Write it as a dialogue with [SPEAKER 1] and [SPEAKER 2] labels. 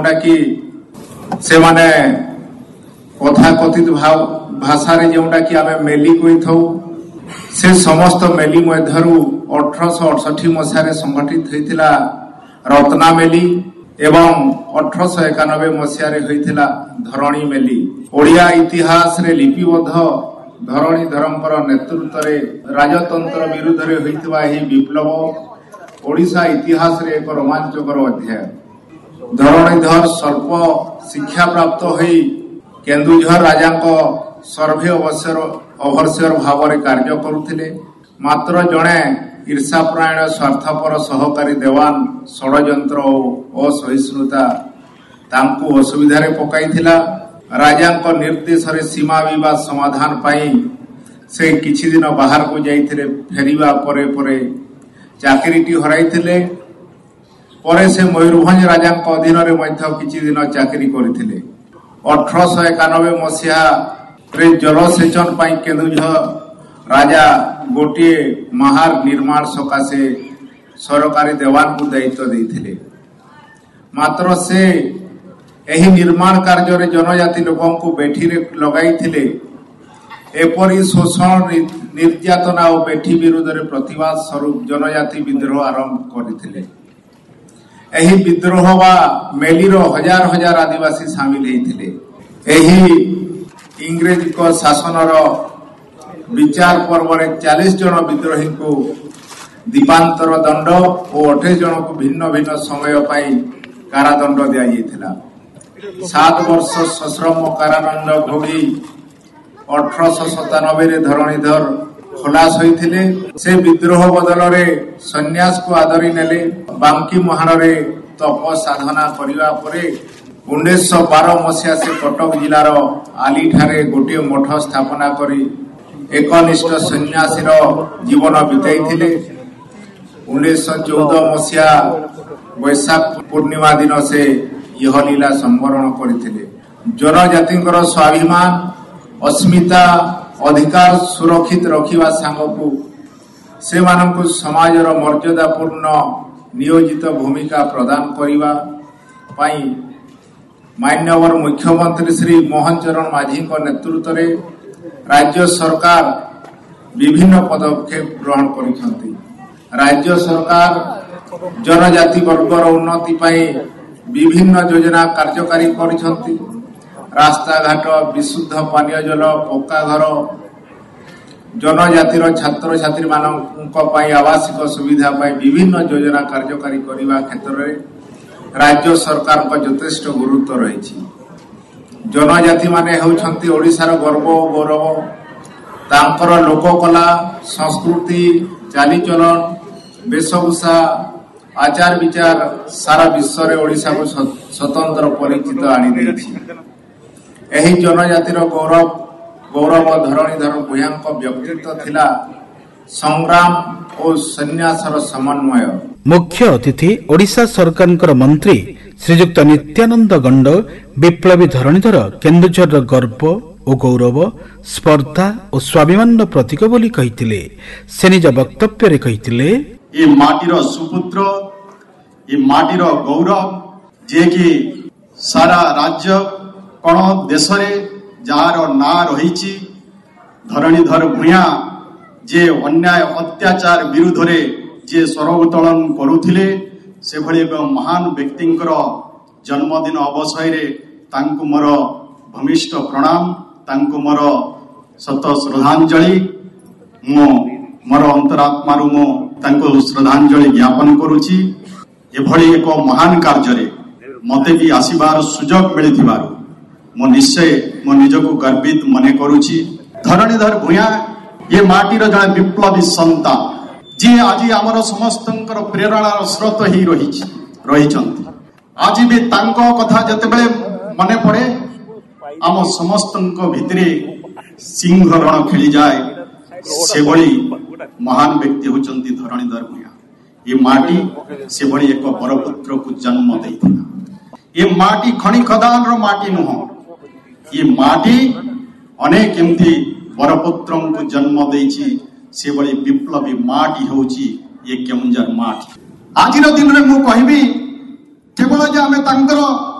[SPEAKER 1] जोटा कि से माने कथा कथित भाषा रे जोटा कि आमे मेली कहि थाउ से समस्त मेली मध्यरु 1868 मसीह संगठित होइतिला रत्ना मेली एवं 1891 मसीह होइतिला धरणी मेली। ओडिया इतिहास रे लिपिबद्ध धरणी धरंकर नेतृत्व रे राजतंत्र विरुद्ध रे होइतिबा एही विप्लव ओडिशा इतिहास रे एक रोमांचकर अध्याय। धरणीधर स्वल्प शिक्षा प्राप्त होई केन्दुझर राजांको सर्भे ओभरसियर भाव में कार्य करुथिले। मात्र जड़े ईर्षापरायण स्वार्थपर सहकारी देवान षड्यंत्र और असहिष्णुता तांकु असुविधा पकाइथिला। राजांको निर्देश रे सीमा विवाद समाधान पाई से किछि दिन बाहर को जाइथिले। फेरिबा परे परे चाकरीटी हराइथिले। परे से मयूरभंज राजांको अधीन रे मध्य किछि दिन चाकरी करथिले। 1891 मसीहा रे जलसेचन पाई केन्दुझर राजा गोटे महार निर्माण सकाशे सरकारी देवान को दायित्व देइथिले। मात्र से एही निर्माण कार्य रे जनजाति लोकों को बेठी रे लगाइथिले। एपरी शोषण निर्यातना और बेठी विरुद्ध रे प्रतिवाद स्वरूप जनजाति विद्रोह आरंभ करथिले। एही विद्रोह वा मेलीर हजार हजार आदिवासी सामिल हेइथिले। एही इंग्रेज को शासनर विचार पर्व 40 जन विद्रोही को दीपांतर दंड और 28 जन को भिन्न भिन्न समय पाई कारादंड दिया जाइथिला। 7 वर्ष सश्रम कारादंड भोगी 1897 रे धरणीधर खलास होइथिले। से विद्रोह बदल रे सन्यास को आदरी नेले। बांकी महान रे तप साधना करिवा परे 1912 मसीहा से कटक जिलार आली ठारे गोटे मठ स्थापना करी एकनिष्ठ सन्यासी जीवन बिताइथिले। 1914 मसीहा वैशाख पूर्णिमा दिन से यह लीला संवरण करथिले। जनजातिंकर स्वाभिमान अस्मिता अधिकार सुरक्षित रखिबा सांगकु से मानकु समाजर मर्यादापूर्ण नियोजित भूमिका प्रदान करिबा पाई मान्यवर मुख्यमंत्री श्री मोहन चरण माझी नेतृत्व रे राज्य सरकार विभिन्न पदक्षेप ग्रहण करिसंती। राज्य सरकार जनजाति वर्गर उन्नति पाई विभिन्न योजना कार्यकारी करिसंती। रास्ता घाट विशुद्ध पानीय जल पक्का घर जनजातिर छात्र छात्री मानक आवासिक सुविधा पाई विभिन्न योजना कार्यकारी करने क्षेत्र में राज्य सरकार का यथेष्ट गुरुत्व रही। जनजाति माने होउछंती ओडिशार गर्व और गौरव। तांकर लोककला संस्कृति चालीचलन वेशभूषा आचार विचार सारा विश्व में ओडिशा को स्वतंत्र परिचित आनी देछि। एही जनजातिर गौरव धरणीधर भूयांक व्यक्तित्व थिला संग्राम और सन्यासर समन्वय।
[SPEAKER 2] मुख्य अतिथि ओडिशा सरकार मंत्री श्रीजुक्त नित्यानंद गंड विप्लवी धरणीधर केन्दुझर गर्व और गौरव स्पर्धा और स्वाभिमान प्रतीक बोली कहिथिले। से निज वक्तव्य रे कहिथिले
[SPEAKER 3] ए माटीर सुपुत्र ए माटीर गौरव जे कि सारा राज्य कोन देश रे जार ना रहिछि। धरणीधर भूया जे अन्याय अत्याचार विरुद्ध रे जे स्वर उत्तोलन करुथिले से भली एक महान व्यक्तिंकर जन्मदिन अवसरे तांकु मोर भूमिष्ठ प्रणाम तांकु मोर शत श्रद्धांजलि मो मोर अंतरात्मारु मो तांकु श्रद्धांजलि ज्ञापन करुछि। एभली एक महान कार्य रे मते भी आसीबार सुजोग मिलिथिबारु मो निश्चय मो निजको गर्वित मने करुछि। धरणीधर भूया ये माटीर जड़े विप्लवी संता जी आज आमर समस्तंकर प्रेरणार स्रोत ही रही। आज भी तांको कथा जतेबेले मने पड़े आम समस्तंक भितरे सिंह रण खेली जाए। से भली महान व्यक्ति होचंती धरणीधर भूया। ये माटी से भली एक बरपुत्र को जन्म देइथिला। ये माटी खणी खदान रो माटी नुह। ये माटी अनेक एमती बरपुत्र को जन्म देइछि। से भली विप्लवी माटी होची ये केउंझर माटी। आज दिन में मु कहबी केवल जे आमे तांकर